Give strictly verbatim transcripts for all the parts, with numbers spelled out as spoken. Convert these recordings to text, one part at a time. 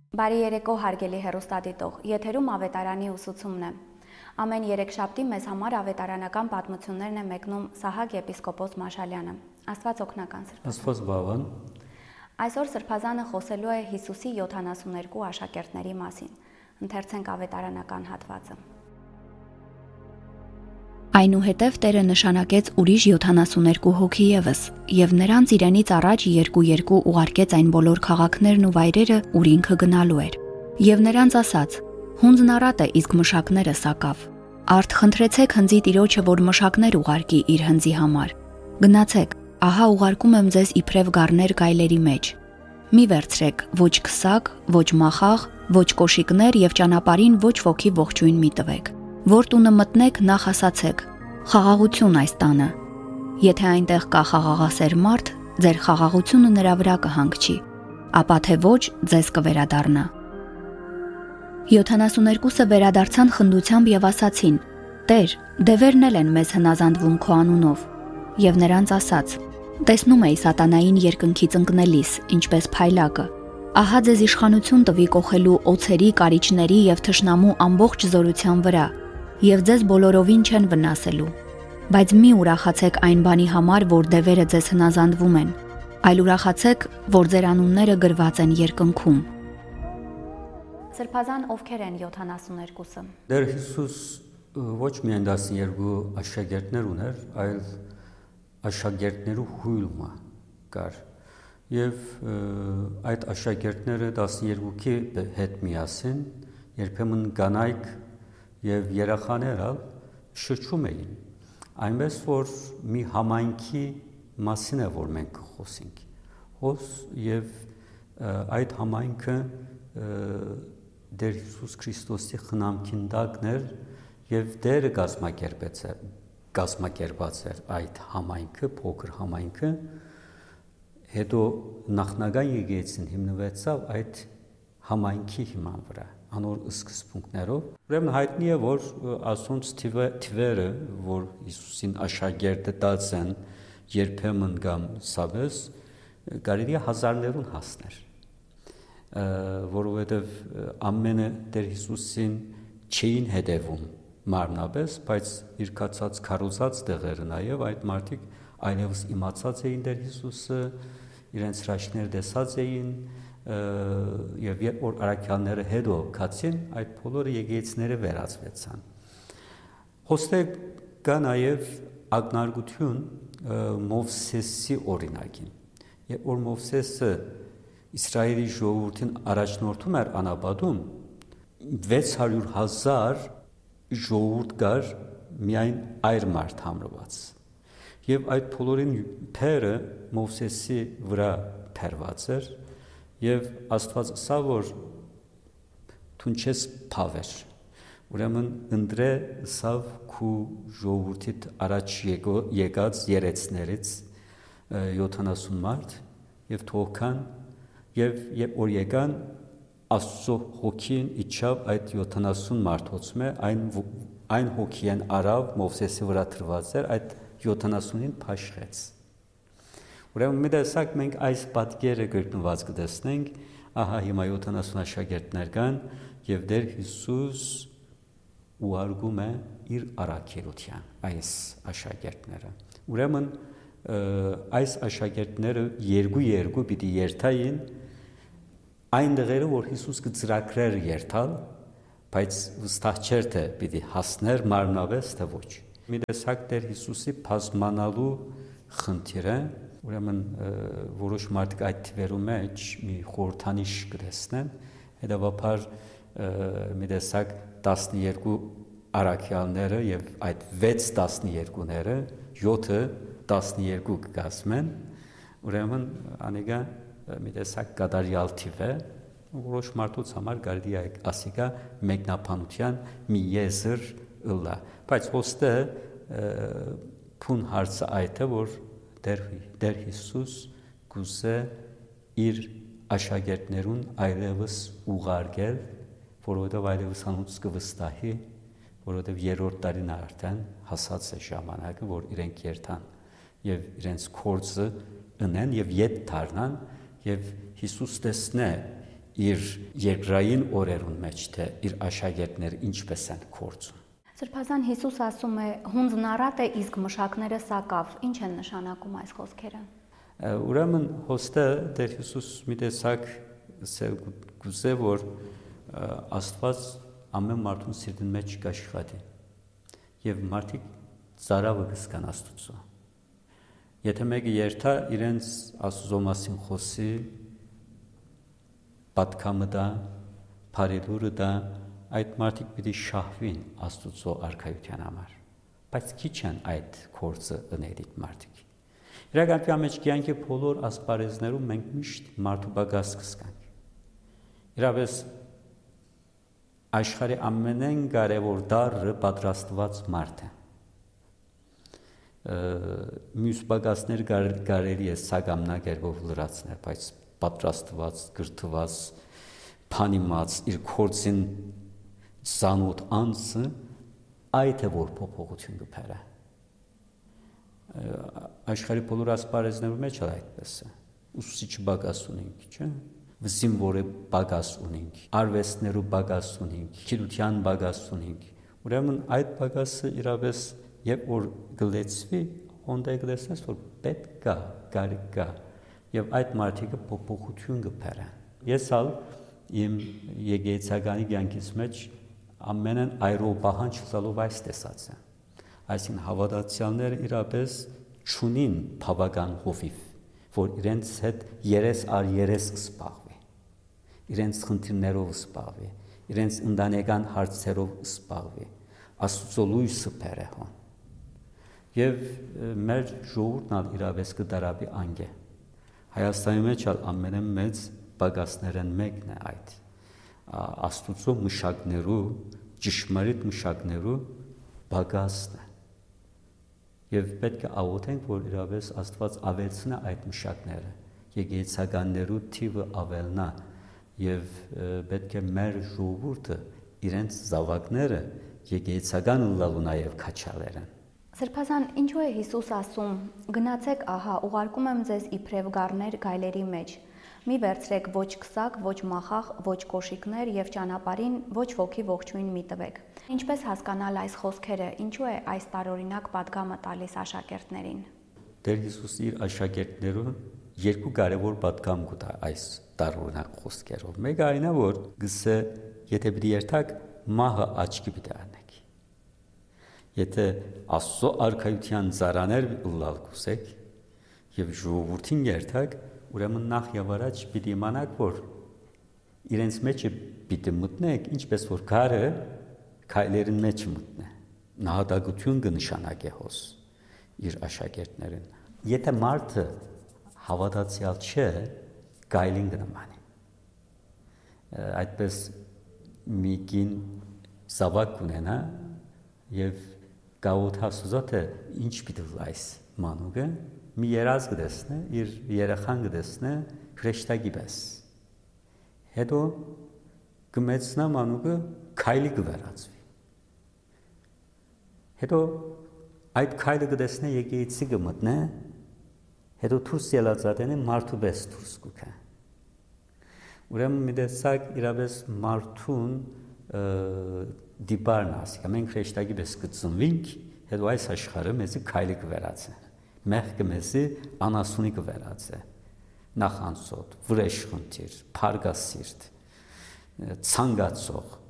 Բարի երեկո հարգելի հեռուստադիտող, եթերում ավետարանի ուսուցումն է։ Ամեն երեքշաբթի մեզ համար ավետարանական պատմություններն է մեկնում Սահակ եպիսկոպոս Մաշալյանը։ Աստված օգնական Սրբազան։ Աստված բավան։ Այսօր Սրբազանը խոսելու է Հիսուսի յոթանասուններկու աշակերտների մասին։ Ընթերցենք ավետարանական հատվածը։ Այնուհետև Տերը նշանակեց ուրիշ յոթանասուներկու հոգի ևս, եւ նրանց իրենից առաջ երկու-երկու ուղարկեց այն բոլոր քաղաքներն ու վայրերը, ուր ինքը գնալու էր։ Եվ նրանց ասաց. «Հունձն առատ է, իսկ մշակները սակավ։ Արդ խնդրեցեք հնձի Տիրոջը, որ մշակներ ուղարկի իր հնձի համար։ Գնացեք, ահա ուղարկում եմ ձեզ իբրև գառներ գայլերի մեջ։ Մի վերցրեք ոչ քսակ, ոչ մախաղ, ոչ կոշիկներ եւ ճանապարհին ոչ ոքի ողջույն մի տվեք։ Որ տունը մտնեք, նախ ասացեք. խաղաղություն այս տանը։ Եթե այնտեղ կա խաղաղասեր մարդ, ձեր խաղաղությունը նրա վրա կհանգչի, ապա թե ոչ, ձեզ կվերադառնա։ Յոթանասուներկուսը վերադարձան խնդությամբ եւ ասացին. Տեր, դևերն էլ են մեզ հնազանդվում քո անունով։ Եվ նրանց ասաց. տեսնում էի սատանային երկնքից ընկնելիս, ինչպես փայլակը։ Ահա ձեզ իշխանություն տվի կողելու օձերի, կարիճների եւ թշնամու ամբողջ զորության վրա, եւ ձեզ բոլորովին չեն վնասելու։ Բայց մի ուրախացեք այն բանի համար, որ դևերը ձեզ հնազանդվում են, այլ ուրախացեք, որ ձեր անունները գրված են երկնքում։ Սրբազան ովքեր են յոթանասուներկուսը։ Տեր Հիսուս ոչ միայն տասներկու աշակերտներ ուներ, այլ աշակերտներու հույլումը կար։ Եվ այդ աշակերտները տասներկուքի հետ միասին երբեմն կանայք եւ երեխաները շրջում էին, այնպես որ մի համայնքի մասին է որ մենք խոսենք։ Հոս եւ այդ համայնքը Տեր Հիսուս Քրիստոսի խնամքին տակներ եւ Տերը կազմակերպեց է, կազմակերպած էր այդ համայնքը, փոքր համայնքը, հետո նախնական եկեղեցին հիմնվեցավ այդ համայնքի հիման վրա։ Անոր սկզբունքներով։ Ուրեմն հայտնի է, որ ասոնց թվերը, որ Հիսուսին աշակերտը տած են երբեմն կամ սավես, կարելի է հազարներուն հասներ, որովհետև ամենը Տեր Հիսուսին չէին հետևում մարմնապես, բայց իր կացած քարոզած տեղերը նաև այդ մարդիկ այլևս իմացած էին Տեր Հիսուսը, իրենց հրաշքներ տեսած էին, եւ երբ որ արաքյանները հետո կացին, այդ բոլորը եկեղեցիները վերածվեցան։ Խոստե կա նաև ակնարկություն Մովսեսի օրինակին։ Երբ որ Մովսեսը Իսրայելի ժողովրդին առաջնորդում էր անապատում, վեց հարյուր հազար ժողովուրդ կար միայն այր մարդ համրված։ Եվ այդ բոլորին փերը Մովսեսի վրա փերված էր։ Եվ Աստված ասա, որ դու չես փավեր, ուրեմն ընտրե սավ քու ժողովրդիդ առաջ եկած երեցներից յոթանասուն մարդ եւ թողքան եւ երբ որ եկան Աստծո հոգին իջավ այդ յոթանասուն մարդոցմե այն այն հոգին արավ Մովսեսի վրա տրված էր այդ յոթանասունին փաշխեց։ Ուրեմն մի տեսակ մենք այս պատկերը գրկնված կտեսնենք, ահա հիմա յոթանասուն աշակերտներ կան եւ Տեր Հիսուս ուղարկում է իր առաքելության այս աշակերտները։ Ուրեմն այս աշակերտները երկու-երկու պիտի երթային այն դեղերը, որ Հիսուս կծրագրեր երթալ, բայց վստահ չէր թե պիտի հասներ մարմնապես թե ոչ։ Մի տեսակ Տեր Հիսուսի բազմանալու խնդիրը Ուրեմն որոշ մարդիկ այդ թվերու մեջ մի խորհրդանիշ կտեսնեն, հետևաբար մի տեսակ տասներկու առաքյալները եւ այդ վեց տասներկուները յոթը տասներկու կկազմեն, ուրեմն անիկա մի տեսակ կատարյալ թիվ է, որոշ մարդուց համար կարելի է ասիկա մեկնաբանության մի եզր ըլլա, բայց ոստը փուն հարցը այդ է, որ Տեր Հիսուս գուզե իր աշակերտներուն այլևս ուղարկել, որովհետև այլևս անոնց կվստահի, որովհետև երրորդ տարին արդեն հասած է ժամանակը, որ իրենք երթան եւ իրենց կորձը ընեն եւ ետ դառնան եւ Հիսուս տեսնե իր երկրային օրերուն մեջ, թե իր աշակերտները ինչպես են կործում։ Սրբազան Հիսուս ասում է հունձն առատ է, իսկ մշակները սակավ։ Ինչ են նշանակում այս խոսքերը։ Ուրեմն հոստը Տեր Հիսուս մի տեսակ գուզե, որ Աստված ամեն մարդուն սիրտին մեջ կաշխատի եւ մարդիկ ծարավը կսկան Աստծո։ Եթե մեկը երթա իրենց Աստծո մասին խոսի, պատկամը դա, բարեդուրը դա, այդ մարդիկ պիտի շահվին Աստծո արքայության համար, բայց քիչ են այդ կորձը ըներիտ մարդիկ։ Իրականում մեջ կյանքի բոլոր ասպարեզներում մենք միշտ մարդու բագաս կսկանք։ Իրապես աշխարհի ամենեն կարևոր դառը պատրաստված մարդ է։ Մյուս բագասներ կարելի է սագամնակերպով լրացնել, բայց պատրաստված, գրթված, փանիմաց իր կորձին Սանոտ անձը այդ է որ փոփոխություն կփերը։ Աշխարհի բոլոր ասպարեզներում մեջ այդպես է։ Ուսուցիչ բագաս ունենք, չէ՞։ Զինվորը բագաս ունենք, արվեստներու բագաս ունենք, գիտության բագաս ունենք։ Ուրեմն այդ բագասը իրապես երբ որ գլեցվի, հոնդե գլեցնես որ պետք կա, կարիք կա, եւ այդ մարդիկը փոփոխություն կփերեն։ Ես ալ իմ եկեղեցականի կյանքից մեջ ամենն այրով պահանջելով այս տեսած է։ Այսինքն հավատացյալները իրապես չունին բավական հովիվ, որ իրենց հետ երես առ երես կսպաղվի, իրենց խնդիրներով կսպաղվի, իրենց ընտանեկան հարցերով կսպաղվի, Աստծո լույսը բերե հոն։ Եվ մեր ժողովուրդն ալ իրապես կդարաբի անգե։ Հայաստանի մեջ ալ ամենամեծ բագասներն մեկն է այդ։ Աստծո մշակներու, ճշմարիտ մշակներու բագասն է։ Եվ պետք է աղոթենք, որ իրապես Աստված ավելցնա այդ մշակները, եկեղեցականներու թիվը ավելնա, եւ պետք է մեր ժողովուրդը իրենց զավակները եկեղեցական լալու նաեւ քաչալերեն։ Սրբազան, ինչու է Հիսուս ասում. գնացեք, ահա, ուղարկում եմ ձեզ իբրև գառներ գայլերի մեջ։ Մի վերցրեք ոչ քսակ, ոչ մախախ, ոչ կոշիկներ եւ ճանապարհին ոչ ոքի ողջույն մի տվեք։ Ինչպես հասկանալ այս խոսքերը, ինչու է այս տարօրինակ պատգամը տալիս աշակերտներին։ Տեր Հիսուս իր աշակերտներուն երկու կարևոր պատգամ կտա այս տարօրինակ խոսքերով։ Մեկը այն է, որ գսե եթե պիտի երթակ մահը աչքի պիտի առնեք։ Եթե Աստծո արքայության ծառաներ լալ կուսեք եւ ժողովրդին երթակ, ուրեմն նախ եւ առաջ պիտի իմանաք, որ իրենց մեջ պիտի մտնեք, ինչպես որ քարը քայլերին մեջ մտնե։ Նահատակություն կնշանակե հոս իր աշակերտներին։ Եթե մարդը հավատացյալ չէ, գայլին կնմանի։ Այդպես մի կին զավակ ունենա եւ գաղութասուզոթը ինչ պիտի լայս մանուկը մի երազ կդեսնե, իր երեխան կդեսնե քրեշտակի պես։ Հետո կմեցնա մանուկը քայլի կվերածվի։ Հետո այդ քայլը կդեսնե եկեղեցի կմտնե, հետո դուրս ելածատենը մարդու պես դուրս կուքա։ Ուրեմն մի տեսակ իրապես մարդուն դիպարն ասիկա, մենք քրեշտակի պես կծնվինք, հետո այս աշխարհը մեզի քայլի կվերածե, մեղքը մեզի անասունի կվերածե, նախանցոտ, վրեժխնդիր, փարգասիրտ, ցանկացող,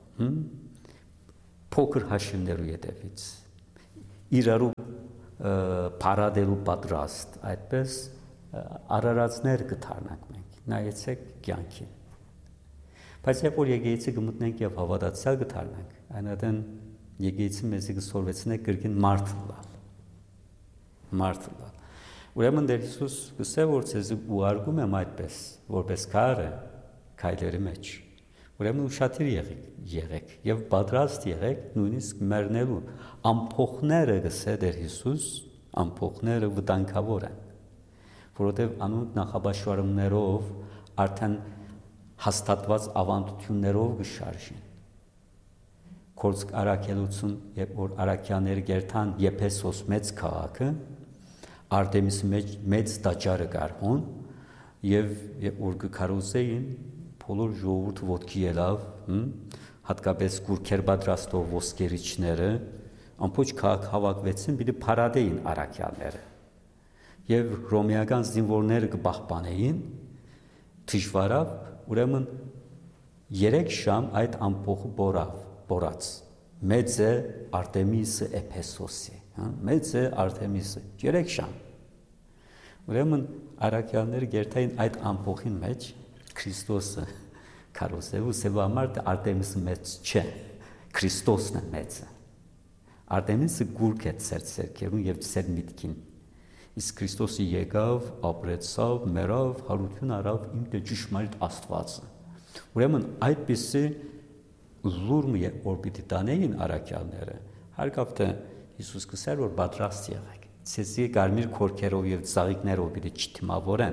փոքր հաշիվներու ետևից, իրարու փարադելու պատրաստ, այդպես արարածներ կդառնանք մենք, նայեցեք կյանքին։ Բայց երբ որ եկեղեցի կմտնենք եւ հավատացյալ կդառնանք, այնատեն եկեղեցին մեզի կսորվեցնե կրկին մարդ լալ։ Մարդ լալ։ Ուրեմն Տեր Հիսուս գսե որ ցեզ ուղարկում եմ այդպես, որպես քարը քայլերի մեջ։ Ուրեմն ուշադիր եղեք, եղեք եւ պատրաստ եղեք նույնիսկ մեռնելու ամփոխները գսե Տեր Հիսուս, ամփոխները վտանգավոր են, որովհետեւ անոնք նախաբաշխարումներով արդեն հաստատված ավանդություններով կշարժին։ Կորցք արաքելություն, երբ որ արաքյաները գերթան Եփեսոս մեծ քաղաքը, Արտեմիսի մեջ մեծ տաճարը կար հոն, եւ երբ որ կքարոզեին բոլոր ժողովուրդը ոտքի ելավ, հատկապես գուրքեր պատրաստող ոսկերիչները, ամբողջ քաղաք հավաքվեցին, պիտի փարադեին առաքյալները։ Եվ ռոմեական զինվորները կպահպանեին, դժվարավ, ուրեմն երեք շամ այդ ամփոխը բորավ, բորած։ Մեծ է Արտեմիսը Էփեսոսի, մեծ է Արտեմիսը, երեք շամ։ Ուրեմն առաքյալները գերտային այդ ամփոխին մեջ Քրիստոսը քարոզելու սեվու համար Արտեմիսը մեծ չէ, Քրիստոսն է մեծը։ Արտեմիսը գուրք է ծեր ցերկերուն եւ ծեր միտքին։ Իսկ Քրիստոսը եկավ, ապրեցավ, մեռավ, հարություն արավ իմ դե ճշմարիտ Աստվածը։ Ուրեմն այդպիսի լուրմը որ պիտի տանեին առաքյալները, հարկավ թե Հիսուս կսեր որ պատրաստ եղեք։ Ցեզի կարմիր քորքերով եւ ծաղիկներով պիտի չթիմավորեն։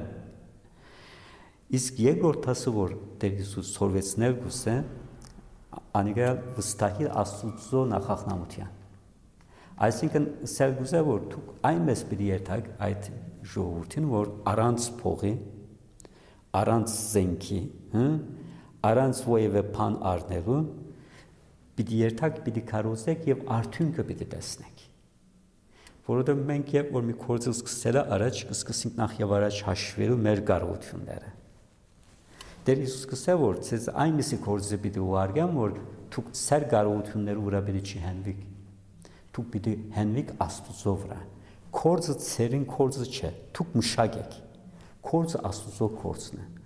Իսկ երկրորդ ասը որ Տեր Հիսուս սորվեցնել գուսե, անիկա վստահի Աստծո նախախնամության։ Այսինքն սեր գուսե որ դուք այնպես պիտի երթաք այդ ժողովրդին, որ առանց փողի, առանց զենքի, առանց ովևէ բան առնելու, պիտի երթաք, պիտի քարոզեք եւ արդյունքը պիտի տեսնեք։ Որովհետեւ մենք երբ որ մի գործը սկսելա առաջ կսկսենք նախ եւ առաջ հաշվելու մեր կարողությունները։ Տեր Հիսուս կսե որ ցեզ այնպիսի գործը պիտի ուղարկեմ, որ դուք ծեր կարողությունները ուրա պիտի չհենվիկ։ Դուք պիտի հենվիկ Աստծո վրա։ Գործը ցերին գործը չէ, դուք մշակեք։ Գործը Աստծո գործն է։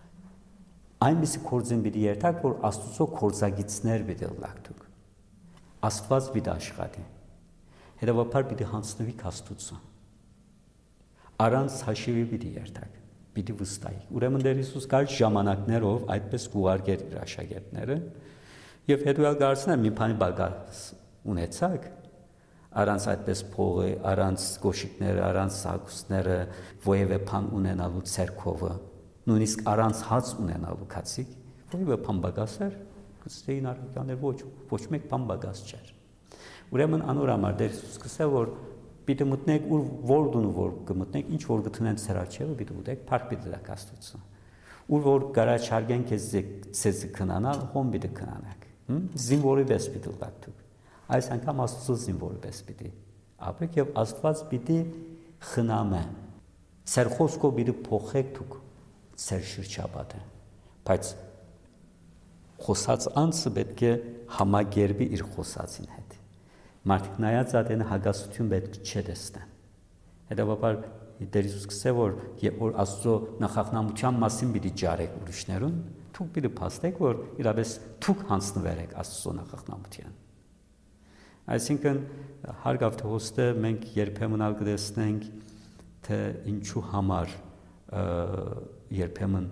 Այնպիսի գործին պիտի երթաք, որ Աստծո գործագիծներ պիտի լակ դուք։ Աստված պիտի աշխատի։ Հետևաբար պիտի հանձնվիք Աստծո։ Առանց հաշիվի պիտի երթաք, պիտի վստահիք։ Ուրեմն Տեր Հիսուս կար ժամանակներով այդպես կուղարկեր իր աշակերտները եւ հետո ալ գարցնել մի բանի բագաս ունեցակ, առանց այդպես փողը, առանց գոշիկները, առանց սակուսները, ովևէ բան ունենալու ցերկովը, նույնիսկ առանց հաց ունենալու քացիկ, ովևէ բան բագասեր, կստեին առաքյալներ ոչ, ոչ մեկ բան բագաս չէր։ Ուրեմն անոր համար Տեր Հիսուս կսե որ պիտի մտնեք ուր որդուն որ կմտնեք ինչ որ գտնեն ցերաչեվը պիտի ուտեք փառք պիտի դաք Աստծո ուր որ գարաչարգեն քեզ ցեզ քնանալ հոմ պիտի քնանաք զինվորի պես պիտի դաք դուք այս անգամ Աստծո զինվորի պես պիտի ապրեք եւ Աստված պիտի խնամե ցեր խոսքով պիտի փոխեք դուք ցեր շրջապատը բայց խոսած անձը պետք է համագերբի իր խոսածին հետ Մարդիկ նայած ատեն հագասություն պետք չէ տեսնեն։ Հետևաբար Տեր Հիսուս կսե որ երբ որ Աստծո նախախնամության մասին պիտի ջարեք ուրիշներուն, դուք պիտի փաստեք որ իրապես դուք հանձնվեք Աստծո նախախնամության։ Այսինքն հարգավ թե հոստը մենք երբեմն ալ կտեսնենք թե ինչու համար երբեմն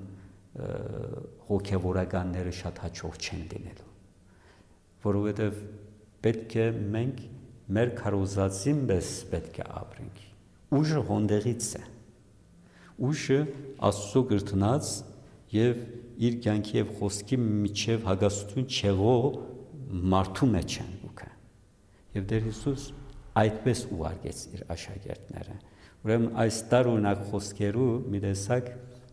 հոգևորականները շատ հաջող չեն լինելու։ Որովհետև պետք է մենք մեր քարոզածին պես պետք է ապրենք։ Ուժը հոնդեղից է։ Ուժը Աստծո գրտնած եւ իր կյանքի եւ խոսքի միջև հագասություն չեղող մարդու մեջ են ուքը։ Եվ Տեր Հիսուս այդպես ուղարկեց իր աշակերտները։ Ուրեմն այս տարօրինակ խոսքերու մի տեսակ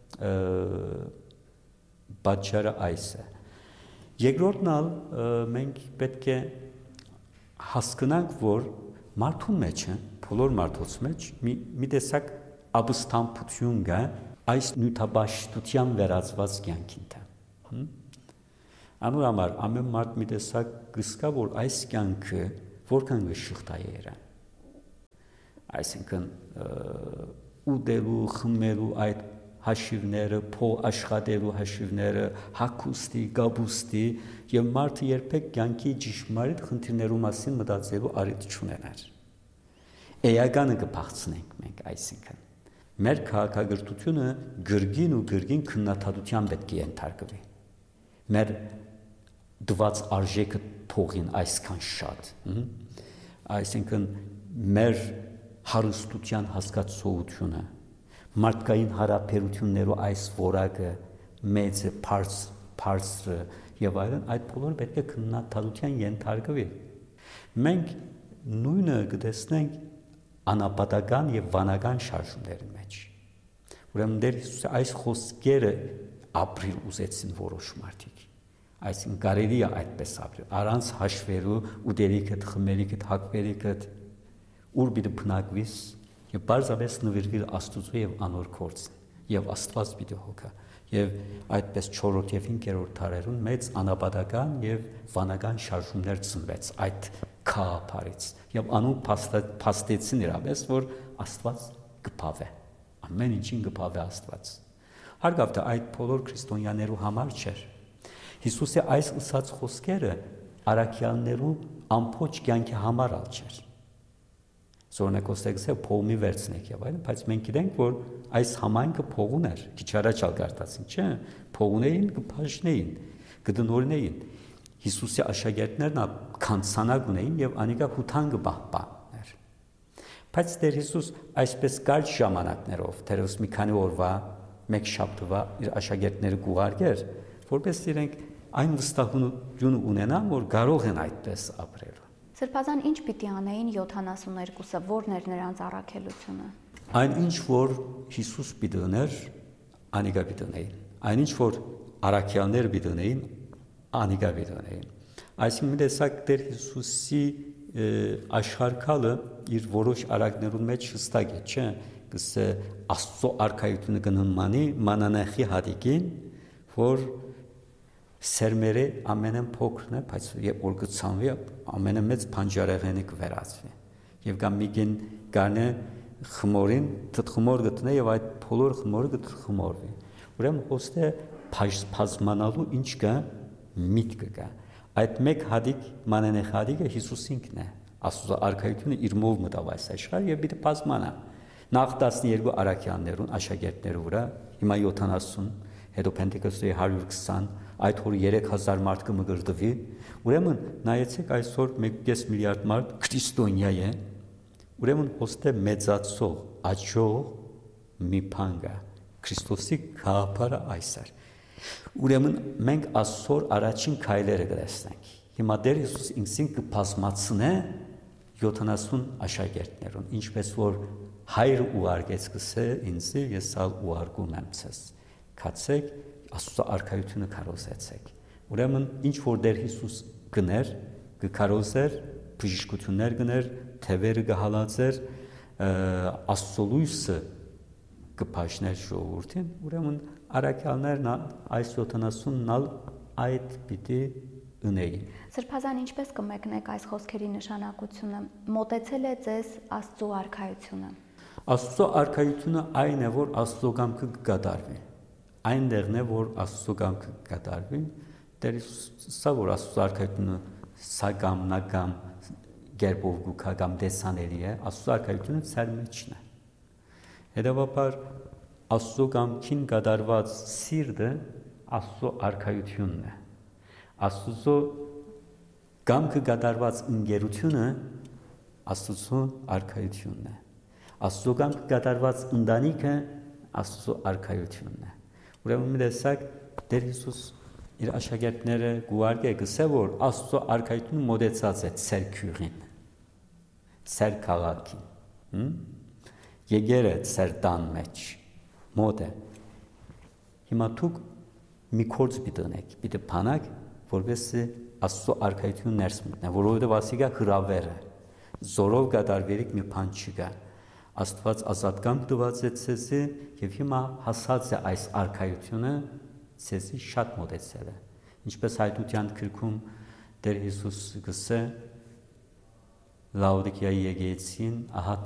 պատճառը այս է։ Երկրորդն ալ մենք պետք է հասկանանք, որ մարդու մեջ է, բոլոր մարդոց մեջ մի, մի տեսակ ապստամբություն կա այս նյութաբաշխության վերածված կյանքին թե։ Անոր համար ամեն մարդ մի տեսակ կսկա, որ այս կյանքը որքան գշղթա է երան։ Այսինքն ուտելու, խմելու այդ հաշիվները, փող աշխատելու հաշիվները, հագուստի, գաբուստի եւ մարդը երբեք կյանքի ճշմարիտ խնդիրներու մասին մտածելու առիթ չունենար։ Էականը կփախցնենք մենք, այսինքն մեր քաղաքագրությունը գրգին ու գրգին քննադատության պետք է ենթարկվի։ Մեր դված արժեքը թողին այսքան շատ։ Այսինքն մեր հարստության հասկացողությունը մարդկային հարաբերություններու այս որակը մեծ է, բարձր եւ այլն այդ բոլորը պետք է քննադատության ենթարկվի։ Մենք նույնը կտեսնենք անապատական եւ վանական շարժումների մեջ։ Ուրեմն Տեր Հիսուսը այս խոսքերը ապրիլ ուզեցին որոշ մարդիկ։ Այսինքն կարելի է այդպես ապրել, առանց հաշվելու ուտելիքդ, խմելիքդ, հագվելիքդ, ուր պիտի բնակվիս եւ բարձրապես նվիրվել Աստծո եւ անոր գործին եւ Աստված պիտի հոգա։ Եվ այդպես չորրորդ եւ հինգերորդ դարերուն մեծ անապատական եւ վանական շարժումներ ծնվեց այդ քահապարից եւ անուն փաստեցին իրապես, որ Աստված կփավե, ամեն ինչին կփավե Աստված։ Հարգավ թե այդ բոլոր քրիստոնյաներու համար չէր։ Հիսուսի այս ուսած խոսքերը առաքյալներու ամբողջ կյանքի համար ալ չէր։ Զորնակոստեքսը փողմի վերցնեք եւ այլն, բայց մենք գիտենք, որ այս համայնքը փողուն էր, քիչ առաջ ալ գարտացին, չէ՞, փողունեին կփաշնեին, կդնորնեին։ Հիսուսի աշակերտներն քանցանակ ունեին եւ անիկա հութան կպահպաներ։ Բայց Տեր Հիսուս այսպես կարճ ժամանակներով, դերևս մի քանի օրվա, մեկ շաբթվա իր աշակերտները գուղարկեր, որպես իրենք այն վստահություն ունենան, որ կարող են այդպես ապրել։ Սրբազան ինչ պիտի անեին յոթանասունհինգը, որն էր նրանց առաքելությունը։ Այն ինչ որ Հիսուս պիտի ուներ, անիկա պիտի ունեին։ Այն ինչ որ առաքյալներ պիտի ունեին, անիկա պիտի ունեին։ Այսինքն մի տեսակ Տեր Հիսուսի աշխարհակալը իր որոշ արակներուն մեջ հստակ է, չէ՞, գսե Աստծո արքայությունը կնմանի մանանեխի հատիկին, որ սերմերը ամենեն փոքրն է, բայց երբ որ կցանվի, ամենամեծ բանջարեղենը կվերածվի։ Եվ կամ միգին գանե խմորին, թթխմոր գտնե եւ այդ բոլոր խմորը կթխմորվի։ Ուրեմն ոստե բազմանալու ինչ կա, միտք կա։ Այդ մեկ հատիկ մանանեխ հատիկը Հիսուսինքն է։ Աստծո արքայությունը իր մով մտավ այս աշխարհ եւ պիտի բազմանա։ Նախ տասներկու առաքյալներուն աշակերտներու վրա, հիմա յոթանասուն, հետո Պենտեկոստի հարյուր քսան, այդ օրը երեք հազար մարդ կմգրդվի, ուրեմն նայեցեք այսօր մեկ կես միլիարդ մարդ քրիստոնյա է, ուրեմն ոստե մեծացող, աճող մի բան կա, Քրիստոսի գաղափարը այս է։ Ուրեմն մենք այսօր առաջին քայլերը կտեսնենք։ Հիմա Տեր Հիսուս ինքսին կբազմացնե յոթանասուն աշակերտներուն, ինչպես որ հայրը ուղարկեց գսե ինձ, ես ալ ուղարկում եմ ցես։ Քացեք Աստծո արքայությունը քարոզեցեք։ Ուրեմն ինչ որ Տեր Հիսուս գներ, կքարոզեր, բժշկություններ գներ, թևերը կհալածեր, Աստծո լույսը կփաշներ ժողովրդին, ուրեմն առաքյալներն այս յոթանասունն ալ այդ պիտի ունեին։ Սրբազան ինչպես կմեկնեք այս խոսքերի նշանակությունը, մոտեցել է ձեզ Աստծո արքայությունը։ Աստծո արքայությունը այն է, որ Աստծո կամքը կկատարվի։ Այնտեղն է, որ Աստծո կամքը կկատարվի, Տեր սա որ Աստծո արքայությունը սա կամ նա կամ գերբով գուքա կամ դեսանելի է, Աստծո արքայությունը ցեր մեջն է։ Հետևաբար Աստծո կամքին կատարված սիրտը Աստծո արքայությունն է։ Աստծո կամքը կատարված ընկերությունը Աստծո արքայությունն է։ Աստծո կամքը կատարված ընտանիքը Աստծո արքայությունն է։ Ուրեմն մի տեսակ Տեր Հիսուս իր աշակերտները գուարգե գսե որ Աստծո արքայությունը մոդեցած է ցեր քյուրին, ցեր քաղաքին, եկեր է ցեր տան մեջ, մոդ է։ Հիմա դուք մի կորձ պիտենեք, պիտե փանակ, որովհետեւ Աստծո արքայությունը ներս մտնե, որովհետեւ ասիկա հրավեր է, զորով կատարվելիք մի բան չկա։ Աստված ազատ կամք տված է ցեզի եւ հիմա հասած է այս արքայությունը ցեզի շատ մոտեցել է։ Ինչպես հայտության գրքում Տեր Հիսուս գսե Լաուդիկիայի եկեղեցին, ահա